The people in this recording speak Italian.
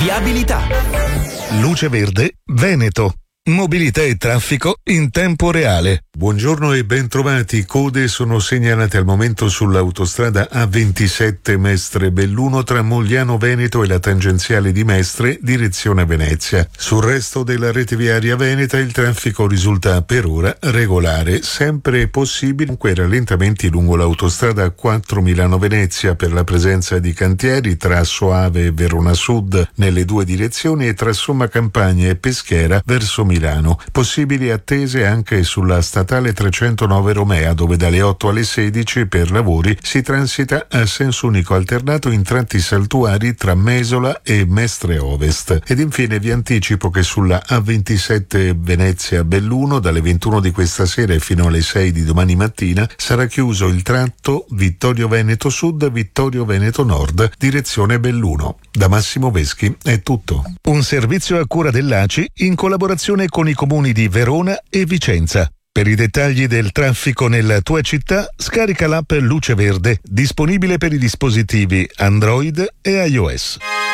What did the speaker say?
Viabilità. Luce Verde Veneto. Mobilità e traffico in tempo reale. Buongiorno e ben trovati. Code sono segnalate al momento sull'autostrada A27 Mestre-Belluno tra Mogliano Veneto e la tangenziale di Mestre, direzione Venezia. Sul resto della rete viaria veneta il traffico risulta per ora regolare, sempre possibili comunque rallentamenti lungo l'autostrada A4 Milano-Venezia per la presenza di cantieri tra Soave e Verona Sud nelle due direzioni e tra Somma Campagna e Peschiera verso Milano. Possibili attese anche sulla statale 309 Romea, dove dalle 8 alle 16 per lavori si transita a senso unico alternato in tratti saltuari tra Mesola e Mestre Ovest. Ed infine vi anticipo che sulla A27 Venezia-Belluno dalle 21 di questa sera e fino alle 6 di domani mattina sarà chiuso il tratto Vittorio Veneto Sud, Vittorio Veneto Nord, direzione Belluno. Da Massimo Veschi è tutto. Un servizio a cura dell'ACI in collaborazione con i comuni di Verona e Vicenza. Per i dettagli del traffico nella tua città, scarica l'app Luce Verde, disponibile per i dispositivi Android e iOS.